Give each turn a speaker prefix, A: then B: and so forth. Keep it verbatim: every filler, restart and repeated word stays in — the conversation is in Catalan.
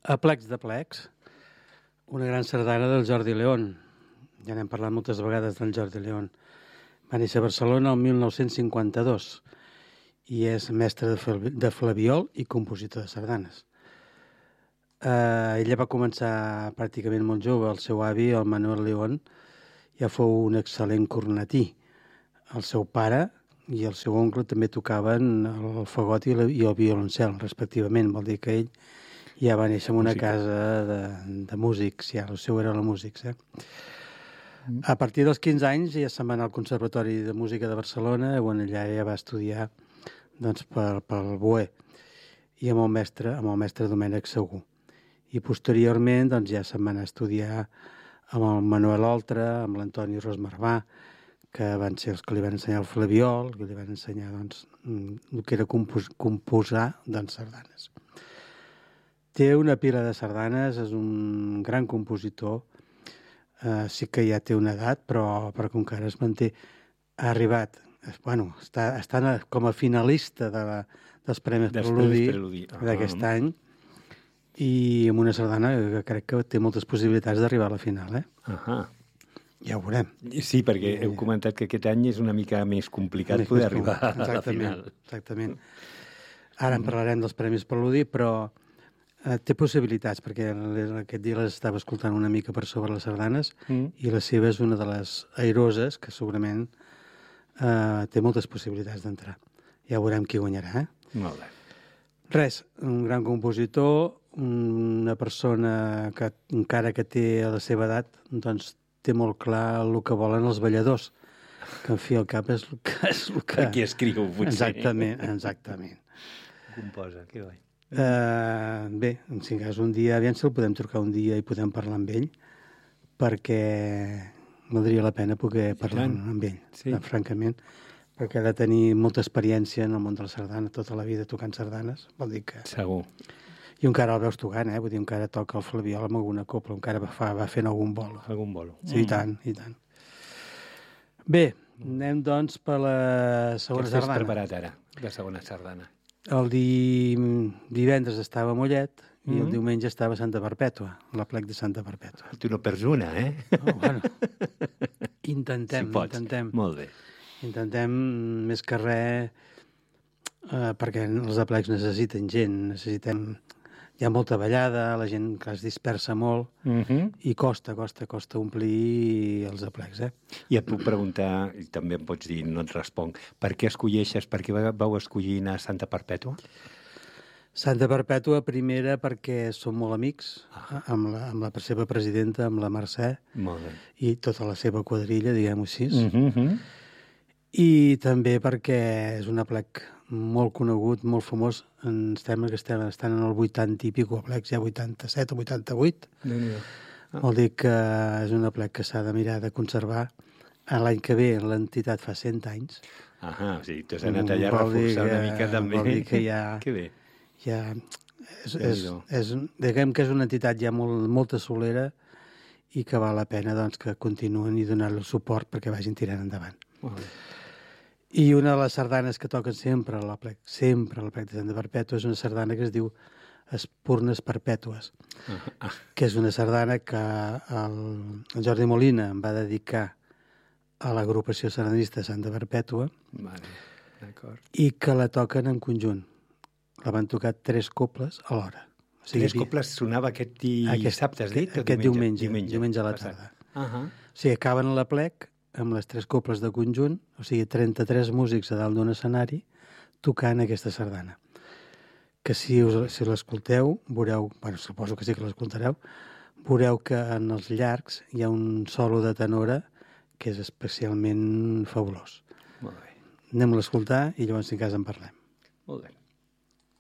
A: Aplecs de plecs, una gran sardana del Jordi León. Ja n'hem parlat moltes vegades del Jordi León. Va néixer a Barcelona el mil nou-cents cinquanta-dos i és mestre de flabiol i compositor de sardanes. Eh, ella va començar pràcticament molt jove. El seu avi, el Manuel León, ja fou un excel·lent cornetí. El seu pare i el seu oncle també tocaven el fagot i el violoncel, respectivament. Vol dir que ell ja va néixer en una casa de, de músics, ja el seu era la músics. Eh? Mm. A partir dels quinze anys ja se'n va anar al Conservatori de Música de Barcelona, on allà ja va estudiar doncs, per, pel Boé, i amb el mestre, amb el mestre Domènec Segú. I posteriorment doncs, ja se'n va anar a estudiar amb el Manuel Oltra, amb l'Antoni Ros Marvà, que van ser els que li van ensenyar el flabiol, que li van ensenyar doncs, el que era compos composar doncs, sardanes. Té una pila de sardanes, és un gran compositor, eh, sí que ja té una edat, però, però com que ara es manté, ha arribat, bueno, està, està com a finalista de la, dels Premis Preludi d'aquest ah. any, i amb una sardana que crec que té moltes possibilitats d'arribar a la final, eh?
B: Ahà.
A: Ja ho veurem.
B: Sí, perquè heu comentat que aquest any és una mica més complicat més poder més arribar com... a la final.
A: Exactament. Ara en parlarem dels Premis Preludi, però eh, té possibilitats, perquè aquest dia les estava escoltant una mica per sobre les sardanes mm. i la seva és una de les airoses que segurament eh, té moltes possibilitats d'entrar. Ja veurem qui guanyarà, eh?
B: Molt bé.
A: Res, un gran compositor, una persona que encara que té a la seva edat, doncs té molt clar el que volen els balladors, que en fi al cap és el que... És el que...
B: Aquí escriu, potser.
A: Exactament, exactament.
B: Composa, que guai.
A: Uh, bé, en si cas un dia, aviam si el podem trucar un dia i podem parlar amb ell, perquè valdria la pena poder parlar sí, amb ell, sí. francament, perquè ha de tenir molta experiència en el món de la sardana, tota la vida tocant sardanes, vol dir que...
B: Segur.
A: I encara el veus tocant, eh? Vull dir, encara toca el flabiol amb alguna copla, encara va, fa, va fent algun bolo.
B: Algun bolo.
A: Sí, mm. i tant, i tant. Bé, anem doncs per la segona
B: sardana. Què
A: sardana.
B: has preparat ara, la segona sardana?
A: El di... divendres estava a Mollet mm. i el diumenge estava a Santa Perpètua, l'Aplec de Santa Perpètua.
B: Tu no perds una, eh?
A: Oh, bueno. Intentem,
B: si pots.
A: intentem.
B: Molt bé.
A: Intentem, més que res, eh, perquè els aplecs necessiten gent, necessitem... Hi ha molta ballada, la gent que es dispersa molt uh -huh. i costa, costa, costa omplir els aplecs, eh?
B: I et puc preguntar, i també em pots dir, no et responc, per què escolleixes, per què vau escollir anar a Santa Perpètua?
A: Santa Perpètua, primera, perquè som molt amics, ah. amb, la, amb la seva presidenta, amb la Mercè,
B: molt bé.
A: I tota la seva quadrilla, diguem-ho així.
B: Uh -huh.
A: I també perquè és un aplec molt conegut, molt famós. Ens estem, que estem, estan en el vuitanta i pico aplecs, ja vuitanta-set o vuitanta-vuit. Ah. Vol dir que és un aplec que s'ha de mirar de conservar. L'any que ve l'entitat fa cent anys.
B: Ah, o sigui, t'has anat allà a reforçar una mica també.
A: Vol dir que ja...
B: que bé.
A: Ja, és, és, és, diguem que és una entitat ja molt, molta solera i que val la pena doncs, que continuen i donar-li el suport perquè vagin tirant endavant.
B: Molt bé.
A: I una de les sardanes que toquen sempre a l'Aplec, sempre a l'Aplec de Santa Perpètua, és una sardana que es diu Espurnes Perpètues, uh -huh. que és una sardana que el, el Jordi Molina em va dedicar a l'agrupació sardanista Santa Perpètua
B: vale. D'acord.
A: I que la toquen en conjunt. La van tocar tres coples alhora.
B: O sigui, tres coples sonava aquest dissabte, has dit?
A: Aquest diumenge, diumenge, diumenge a la tarda.
B: Uh -huh.
A: O sigui, acaben a l'Aplec amb les tres coples de conjunt, o sigui, trenta-tres músics a dalt d'un escenari tocant aquesta sardana. Que si, us, si l'escolteu, veureu, bueno, suposo que sí que l'escoltareu, veureu que en els llargs hi ha un solo de tenora que és especialment fabulós.
B: Molt bé.
A: Anem a l'escoltar i llavors, si en cas, en parlem.
B: Molt bé.